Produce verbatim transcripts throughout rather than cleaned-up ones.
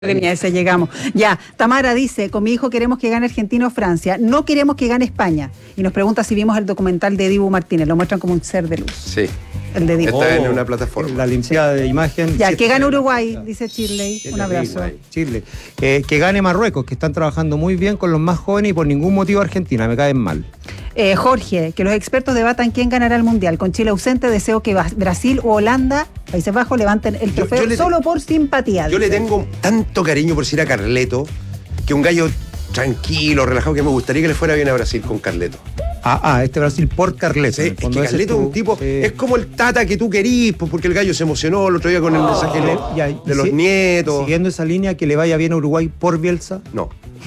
Ni a ese llegamos. Ya, Tamara dice, con mi hijo queremos que gane Argentina o Francia, no queremos que gane España. Y nos pregunta si vimos el documental de Dibu Martínez, lo muestran como un ser de luz. Sí. El de Dibu. Está Oh, en una plataforma. La limpiada de imagen. Ya, sí, que gane sí, Uruguay, ya. dice Chile. Un Qué abrazo. terrible. Chile. Eh, que gane Marruecos, que están trabajando muy bien con los más jóvenes y por ningún motivo Argentina, me caen mal. Eh, Jorge, que los expertos debatan quién ganará el Mundial. Con Chile ausente, deseo que Brasil o Holanda, Países Bajos, levanten el Yo- trofeo yo le- solo por simpatía. Yo le dice. tengo tanto cariño por decir a Carleto, que un gallo tranquilo, relajado, que me gustaría que le fuera bien a Brasil con Carleto. Ah, ah, este Brasil por Carleto. Sí, En el es que fondo ese Carleto es tu- un tipo, sí. es como el Tata que tú querís, pues, porque el gallo se emocionó el otro día con el mensaje de, Oh, Ya, y de los si- nietos. Siguiendo esa línea, que le vaya bien a Uruguay por Bielsa. No.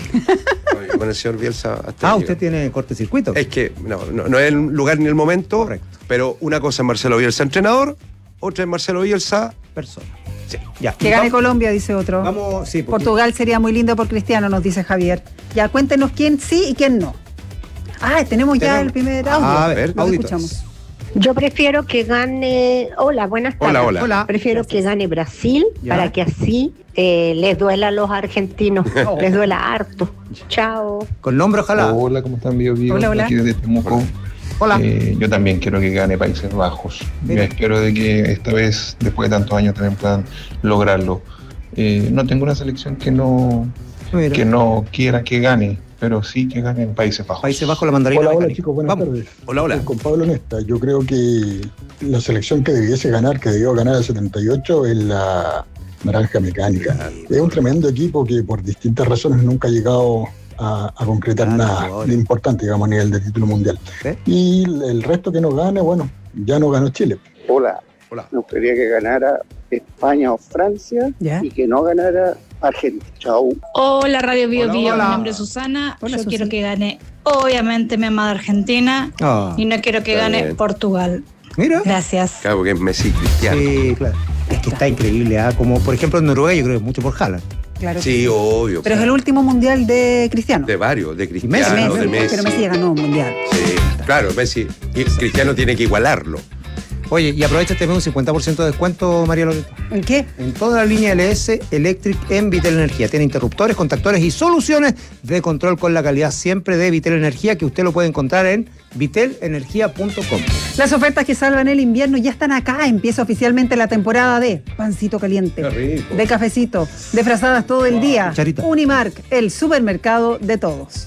No, yo con el señor Bielsa hasta Ah, ahí usted llego. tiene cortocircuito. Es que no, no, no es el lugar ni el momento, Correcto. pero una cosa es Marcelo Bielsa entrenador, otra es Marcelo Bielsa. Persona. Sí. Ya. Que gane Vamos- Colombia, dice otro. Vamos, sí, porque- Portugal sería muy lindo por Cristiano, nos dice Javier. Ya, cuéntenos quién sí y quién no. Ah, tenemos ya Tenemos- el primer Ah, audio. a ver, Lo auditos. escuchamos. Yo prefiero que gane. Hola, buenas tardes. Hola, hola. Hola. Prefiero Gracias. que gane Brasil Ya. para que así eh, les duela a los argentinos. Oh. Les duela harto. Chao. Con nombre, ojalá. Hola, ¿cómo están, Bio Bio? Hola, hola. Aquí desde Temuco. Hola. Eh, yo también quiero que gane Países Bajos. Mira. Yo espero de que esta vez, después de tantos años, también puedan lograrlo. Eh, no tengo una selección que no, Mira. que no quiera que gane, pero sí que gane en Países Bajos. Países Bajos, la mandarina. Hola, hola mecánica. chicos, buenas Vamos. tardes. Hola, hola. Con Pablo Nesta, yo creo que la selección que debiese ganar, que debió ganar el setenta y ocho, es la Naranja Mecánica. Es un tremendo equipo que por distintas razones nunca ha llegado a, a concretar Ah, nada no, de importante, digamos, a nivel de título mundial. ¿Sí? Y el el resto que no gane, bueno, ya no ganó Chile. Hola, Hola. me gustaría que ganara España o Francia ¿Ya? y que no ganara Argentina. Chau. Hola Radio Bio Hola, Bio, hola. mi nombre es Susana. Hola, Yo Susi. quiero que gane, obviamente, mi amada Argentina Ah, y no quiero que Está gane bien. Portugal. mira. Gracias. Claro, porque es Messi Cristiano. Sí, claro. Es que está increíble, ¿ah? Como por ejemplo en Noruega, yo creo que mucho por Haaland. Claro. que Sí, sí. obvio. Pero es el último mundial de Cristiano. De varios, de Messi, Cristiano, Messi, de Messi. Pero Messi ya ganó un mundial. Sí, claro, Messi. Y Cristiano tiene que igualarlo. Oye, y aprovecha este mes un cincuenta por ciento de descuento, María Loreto. ¿En qué? En toda la línea L S Electric en Vitel Energía. Tiene interruptores, contactores y soluciones de control con la calidad siempre de Vitel Energía, que usted lo puede encontrar en vitel energía punto com. Las ofertas que salvan el invierno ya están acá. Empieza oficialmente la temporada de pancito caliente, Qué rico. de cafecito, de frazadas todo el día. Cucharita. Unimark, el supermercado de todos.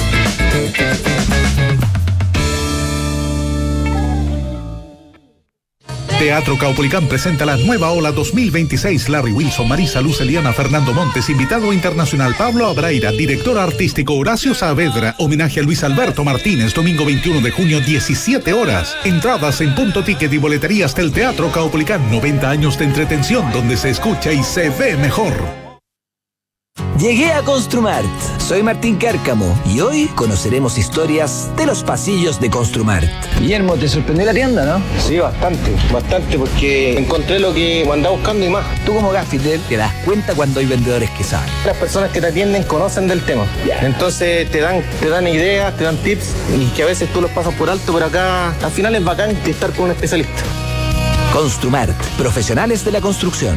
Teatro Caupolicán presenta la nueva ola dos mil veintiséis. Larry Wilson, Marisa Luz, Eliana, Fernando Montes, invitado internacional Pablo Abraira, director artístico Horacio Saavedra, homenaje a Luis Alberto Martínez, domingo veintiuno de junio, diecisiete horas. Entradas en punto ticket y boleterías del Teatro Caupolicán. noventa años de entretención donde se escucha y se ve mejor. Llegué a Construmart. Soy Martín Cárcamo y hoy conoceremos historias de los pasillos de Construmart. Guillermo, ¿te sorprendió la tienda, no? Sí, bastante, bastante, porque encontré lo que andaba buscando y más. Tú como gaffiter te das cuenta cuando hay vendedores que saben. Las personas que te atienden conocen del tema. Entonces te dan, te dan ideas, te dan tips y que a veces tú los pasas por alto, pero acá al final es bacán estar con un especialista. Construmart, profesionales de la construcción.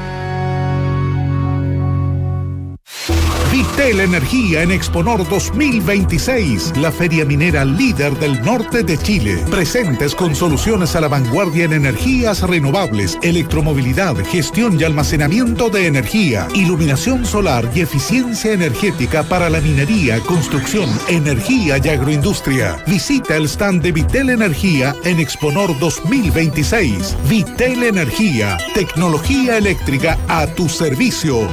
Vitel Energía en Exponor dos mil veintiséis, la feria minera líder del norte de Chile. Presentes con soluciones a la vanguardia en energías renovables, electromovilidad, gestión y almacenamiento de energía, iluminación solar y eficiencia energética para la minería, construcción, energía y agroindustria. Visita el stand de Vitel Energía en Exponor dos mil veintiséis. Vitel Energía, tecnología eléctrica a tu servicio.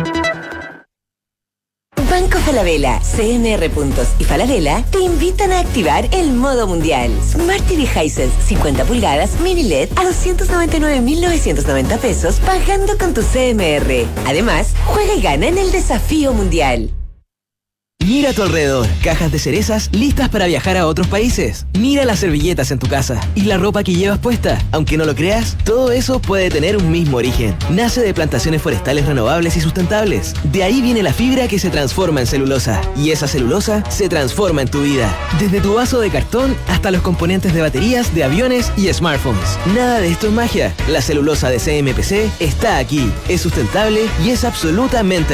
Banco Falabella, C M R Puntos y Falabella te invitan a activar el modo mundial. Smart T V Hisense cincuenta pulgadas mini L E D a doscientos noventa y nueve mil novecientos noventa pesos pagando con tu C M R. Además, juega y gana en el desafío mundial. Mira a tu alrededor, cajas de cerezas listas para viajar a otros países. Mira las servilletas en tu casa y la ropa que llevas puesta. Aunque no lo creas, todo eso puede tener un mismo origen. Nace de plantaciones forestales renovables y sustentables. De ahí viene la fibra que se transforma en celulosa. Y esa celulosa se transforma en tu vida. Desde tu vaso de cartón hasta los componentes de baterías, de aviones y smartphones. Nada de esto es magia. La celulosa de C M P C está aquí. Es sustentable y es absolutamente